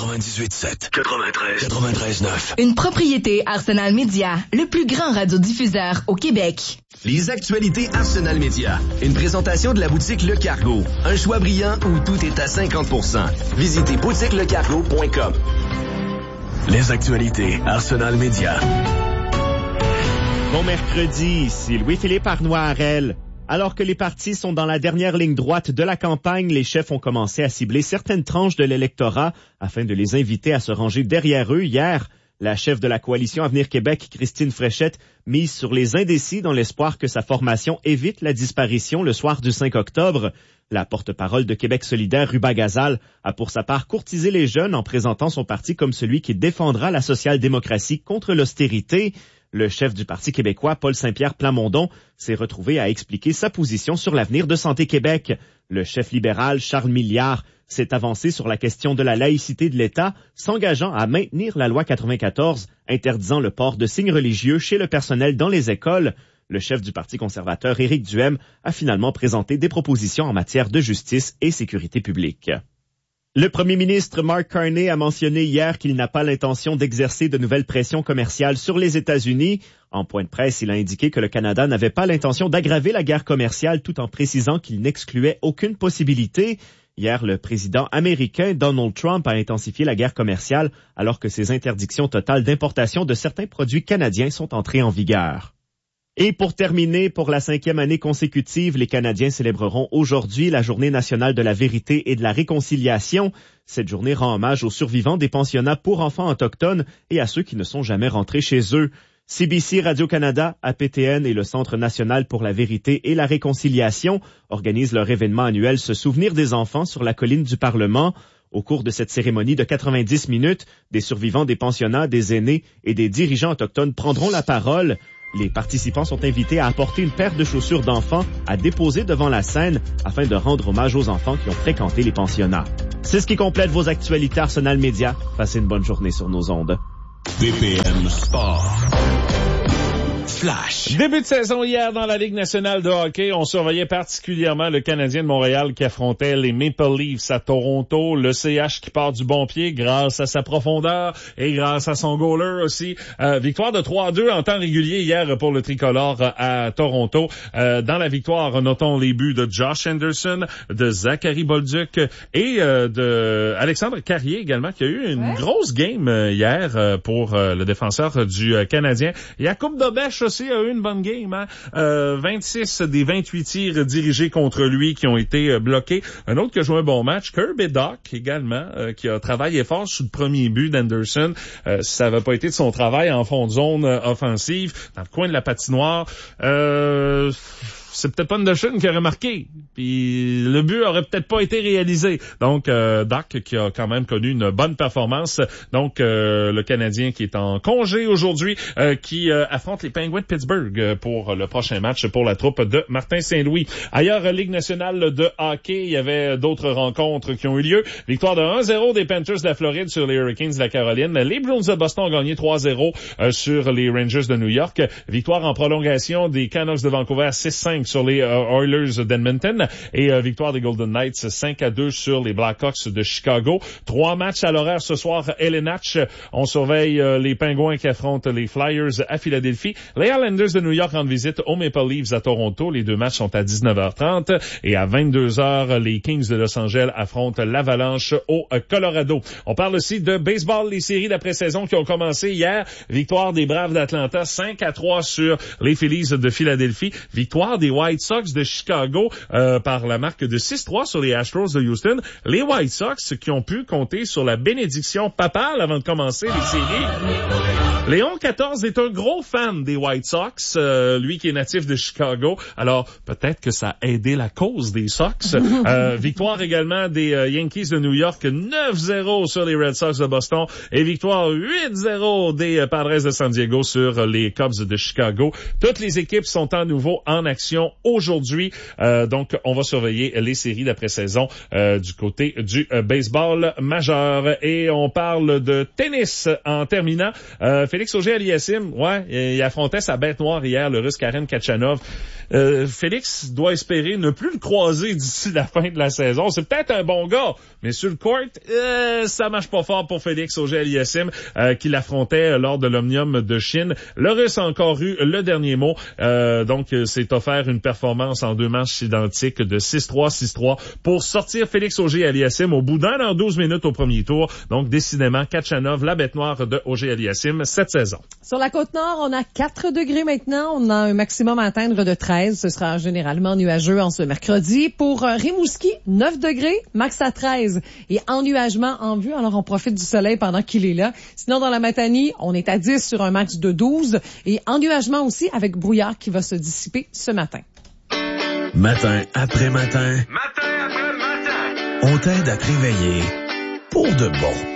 98.7, 93.9. Une propriété Arsenal Média, le plus grand radiodiffuseur au Québec. Les actualités Arsenal Média. Une présentation de la boutique Le Cargo. Un choix brillant où tout est à 50%. Visitez boutiquelecargo.com. Les actualités Arsenal Média. Bon mercredi, ici Louis-Philippe Arnois-Harel. Alors que les partis sont dans la dernière ligne droite de la campagne, les chefs ont commencé à cibler certaines tranches de l'électorat afin de les inviter à se ranger derrière eux. Hier, la chef de la coalition Avenir Québec, Christine Fréchette, mise sur les indécis dans l'espoir que sa formation évite la disparition le soir du 5 octobre. La porte-parole de Québec solidaire, Ruba Gazal, a pour sa part courtisé les jeunes en présentant son parti comme celui qui défendra la social-démocratie contre l'austérité. Le chef du Parti québécois, Paul Saint-Pierre Plamondon, s'est retrouvé à expliquer sa position sur l'avenir de Santé Québec. Le chef libéral, Charles Milliard, s'est avancé sur la question de la laïcité de l'État, s'engageant à maintenir la loi 94, interdisant le port de signes religieux chez le personnel dans les écoles. Le chef du Parti conservateur, Éric Duhem, a finalement présenté des propositions en matière de justice et sécurité publique. Le premier ministre Mark Carney a mentionné hier qu'il n'a pas l'intention d'exercer de nouvelles pressions commerciales sur les États-Unis. En point de presse, il a indiqué que le Canada n'avait pas l'intention d'aggraver la guerre commerciale tout en précisant qu'il n'excluait aucune possibilité. Hier, le président américain Donald Trump a intensifié la guerre commerciale alors que ses interdictions totales d'importation de certains produits canadiens sont entrées en vigueur. Et pour terminer, pour la 5e année consécutive, les Canadiens célébreront aujourd'hui la Journée nationale de la vérité et de la réconciliation. Cette journée rend hommage aux survivants des pensionnats pour enfants autochtones et à ceux qui ne sont jamais rentrés chez eux. CBC Radio-Canada, APTN et le Centre national pour la vérité et la réconciliation organisent leur événement annuel Se souvenir des enfants sur la colline du Parlement. Au cours de cette cérémonie de 90 minutes, des survivants des pensionnats, des aînés et des dirigeants autochtones prendront la parole. Les participants sont invités à apporter une paire de chaussures d'enfants à déposer devant la scène afin de rendre hommage aux enfants qui ont fréquenté les pensionnats. C'est ce qui complète vos actualités Arsenal Média. Passez une bonne journée sur nos ondes. BPM Sport. Flash. Début de saison hier dans la Ligue nationale de hockey. On surveillait particulièrement le Canadien de Montréal qui affrontait les Maple Leafs à Toronto. Le CH qui part du bon pied grâce à sa profondeur et grâce à son goaler aussi. Victoire de 3-2 en temps régulier hier pour le tricolore à Toronto. Dans la victoire, notons les buts de Josh Anderson, de Zachary Bolduc et de Alexandre Carrier également qui a eu une grosse game hier pour le défenseur du Canadien. Jakub Dobeš aussi a eu une bonne game, hein? 26 des 28 tirs dirigés contre lui qui ont été bloqués. Un autre qui a joué un bon match, Kirby Dach également, qui a travaillé fort sur le premier but d'Anderson. Ça n'avait pas été de son travail en fond de zone offensive, dans le coin de la patinoire. C'est peut-être pas Anderson qui aurait marqué, puis le but aurait peut-être pas été réalisé. Donc, Dach qui a quand même connu une bonne performance. Donc, le Canadien qui est en congé aujourd'hui, qui affronte les Penguins de Pittsburgh pour le prochain match pour la troupe de Martin Saint-Louis. Ailleurs, Ligue nationale de hockey, il y avait d'autres rencontres qui ont eu lieu. Victoire de 1-0 des Panthers de la Floride sur les Hurricanes de la Caroline. Les Bruins de Boston ont gagné 3-0 sur les Rangers de New York. Victoire en prolongation des Canucks de Vancouver 6-5 sur les Oilers d'Edmonton et victoire des Golden Knights 5-2 sur les Blackhawks de Chicago. 3 matchs à l'horaire ce soir. LNH, on surveille les Pingouins qui affrontent les Flyers à Philadelphie. Les Islanders de New York rendent visite aux Maple Leafs à Toronto. Les deux matchs sont à 19h30 et à 22h, les Kings de Los Angeles affrontent l'Avalanche au Colorado. On parle aussi de baseball, les séries d'après-saison qui ont commencé hier. Victoire des Braves d'Atlanta 5-3 sur les Phillies de Philadelphie. Victoire des White Sox de Chicago par la marque de 6-3 sur les Astros de Houston. Les White Sox qui ont pu compter sur la bénédiction papale avant de commencer les séries. Léon XIV est un gros fan des White Sox, lui qui est natif de Chicago. Alors, peut-être que ça a aidé la cause des Sox. Victoire également des Yankees de New York, 9-0 sur les Red Sox de Boston. Et victoire 8-0 des Padres de San Diego sur les Cubs de Chicago. Toutes les équipes sont à nouveau en action action aujourd'hui. Donc, on va surveiller les séries d'après-saison du côté du baseball majeur. Et on parle de tennis en terminant. Félix Auger-Aliassime, il affrontait sa bête noire hier, le Russe Karen Khachanov. Félix doit espérer ne plus le croiser d'ici la fin de la saison. C'est peut-être un bon gars, mais sur le court, ça marche pas fort pour Félix Auger-Aliassime qui l'affrontait lors de l'Omnium de Chine. Le Russe a encore eu le dernier mot. Donc, c'est offert une performance en 2 manches identiques de 6-3, 6-3 pour sortir Félix Auger-Aliassime au bout d'1 h 12 minutes au premier tour. Donc, décidément, Khachanov, la bête noire de Auger-Aliassime cette saison. Sur la Côte-Nord, on a 4 degrés maintenant. On a un maximum à atteindre de 13. Ce sera généralement nuageux en ce mercredi. Pour Rimouski, 9 degrés, max à 13. Et ennuagement en vue, alors on profite du soleil pendant qu'il est là. Sinon, dans la Matanie, on est à 10 sur un max de 12. Et ennuagement aussi avec brouillard qui va se dissiper ce matin. Matin après matin. Matin après matin. On t'aide à te réveiller pour de bon.